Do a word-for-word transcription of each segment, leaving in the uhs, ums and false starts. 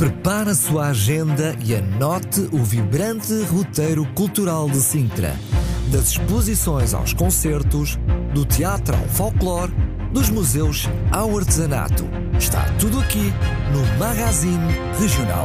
Prepare a sua agenda e anote o vibrante roteiro cultural de Sintra. Das exposições aos concertos, do teatro ao folclore, dos museus ao artesanato. Está tudo aqui no Magazine Regional.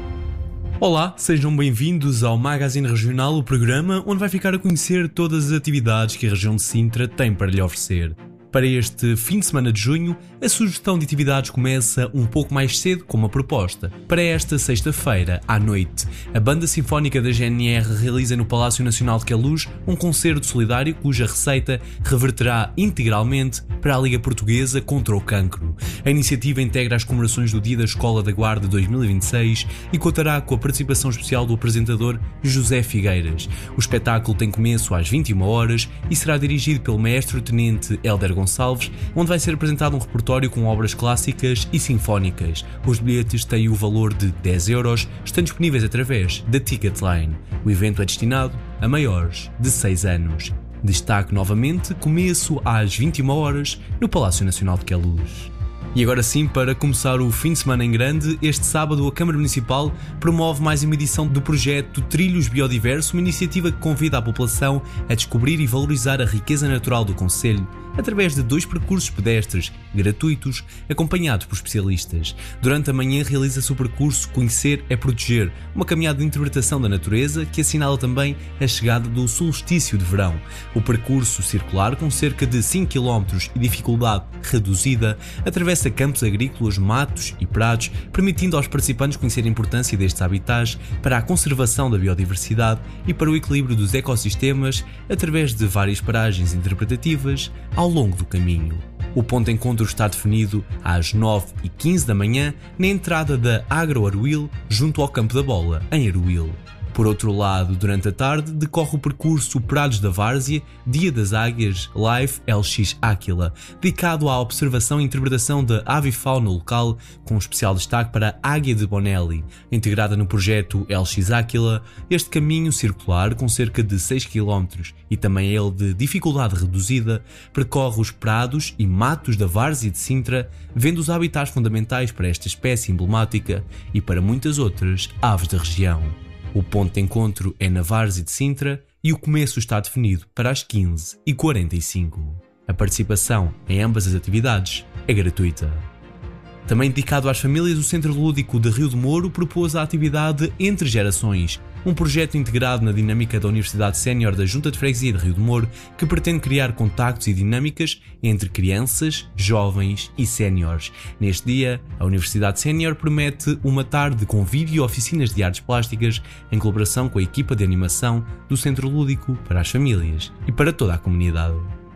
Olá, sejam bem-vindos ao Magazine Regional, o programa onde vai ficar a conhecer todas as atividades que a região de Sintra tem para lhe oferecer. Para este fim de semana de junho, a sugestão de atividades começa um pouco mais cedo com uma proposta. Para esta sexta-feira, à noite, a Banda Sinfónica da G N R realiza no Palácio Nacional de Queluz um concerto solidário cuja receita reverterá integralmente para a Liga Portuguesa contra o Cancro. A iniciativa integra as comemorações do Dia da Escola da Guarda dois mil e vinte e seis e contará com a participação especial do apresentador José Figueiras. O espetáculo tem começo às vinte e uma horas e será dirigido pelo maestro-tenente Hélder Gonçalves, onde vai ser apresentado um repertório com obras clássicas e sinfónicas. Os bilhetes têm o valor de dez euros, estão disponíveis através da Ticketline. O evento é destinado a maiores de seis anos. Destaque novamente, começo às vinte e uma horas no Palácio Nacional de Queluz. E agora sim, para começar o fim de semana em grande, este sábado a Câmara Municipal promove mais uma edição do projeto Trilhos Biodiverso, uma iniciativa que convida a população a descobrir e valorizar a riqueza natural do concelho, através de dois percursos pedestres gratuitos, acompanhados por especialistas. Durante a manhã realiza-se o percurso Conhecer é Proteger, uma caminhada de interpretação da natureza que assinala também a chegada do solstício de verão. O percurso circular, com cerca de cinco quilómetros e dificuldade reduzida, atravessa campos agrícolas, matos e prados, permitindo aos participantes conhecer a importância destes habitats para a conservação da biodiversidade e para o equilíbrio dos ecossistemas, através de várias paragens interpretativas ao longo do caminho. O ponto de encontro está definido às nove e quinze da manhã na entrada da Agro Aruil, junto ao Campo da Bola, em Aruil. Por outro lado, durante a tarde, decorre o percurso Prados da Várzea, Dia das Águias, Life L X Áquila, dedicado à observação e interpretação da avifauna local, com um especial destaque para a Águia de Bonelli. Integrada no projeto L X Áquila, este caminho circular, com cerca de seis quilómetros e também ele de dificuldade reduzida, percorre os prados e matos da Várzea de Sintra, vendo os habitats fundamentais para esta espécie emblemática e para muitas outras aves da região. O ponto de encontro é na Várzea de Sintra e o começo está definido para as quinze e quarenta e cinco. A participação em ambas as atividades é gratuita. Também dedicado às famílias, o Centro Lúdico de Rio de Moro propôs a atividade Entre Gerações, um projeto integrado na dinâmica da Universidade Sénior da Junta de Freguesia de Rio de Moro, que pretende criar contactos e dinâmicas entre crianças, jovens e séniores. Neste dia, a Universidade Sénior promete uma tarde de convívio e oficinas de artes plásticas em colaboração com a equipa de animação do Centro Lúdico para as famílias e para toda a comunidade.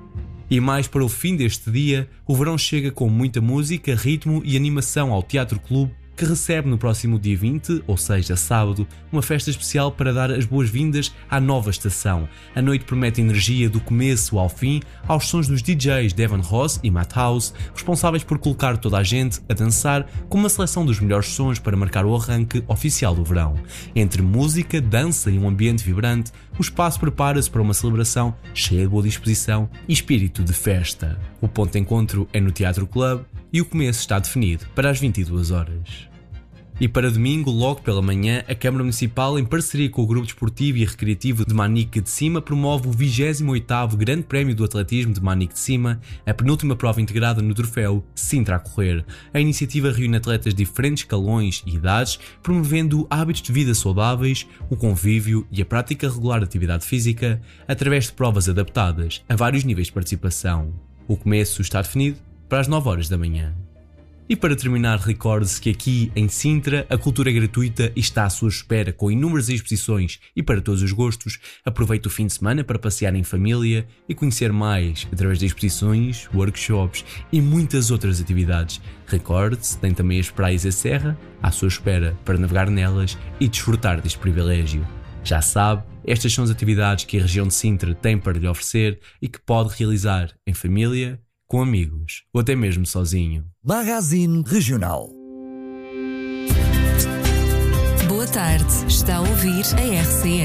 E mais para o fim deste dia, o verão chega com muita música, ritmo e animação ao Teatro Clube, que recebe no próximo dia vinte, ou seja, sábado, uma festa especial para dar as boas-vindas à nova estação. A noite promete energia do começo ao fim, aos sons dos D Js Devon Ross e Matt House, responsáveis por colocar toda a gente a dançar com uma seleção dos melhores sons para marcar o arranque oficial do verão. Entre música, dança e um ambiente vibrante, o espaço prepara-se para uma celebração cheia de boa disposição e espírito de festa. O ponto de encontro é no Teatro Clube e o começo está definido para as vinte e duas horas. E para domingo, logo pela manhã, a Câmara Municipal, em parceria com o Grupo Desportivo e Recreativo de Manique de Cima, promove o vigésimo oitavo Grande Prémio do Atletismo de Manique de Cima, a penúltima prova integrada no troféu Sintra a Correr. A iniciativa reúne atletas de diferentes escalões e idades, promovendo hábitos de vida saudáveis, o convívio e a prática regular de atividade física, através de provas adaptadas a vários níveis de participação. O começo está definido para as nove horas da manhã. E para terminar, recorde-se que aqui em Sintra a cultura é gratuita e está à sua espera com inúmeras exposições e para todos os gostos. Aproveite o fim de semana para passear em família e conhecer mais através de exposições, workshops e muitas outras atividades. Recorde-se, tem também as praias da Serra à sua espera para navegar nelas e desfrutar deste privilégio. Já sabe, estas são as atividades que a região de Sintra tem para lhe oferecer e que pode realizar em família, com amigos ou até mesmo sozinho. Magazine Regional. Boa tarde, está a ouvir a R C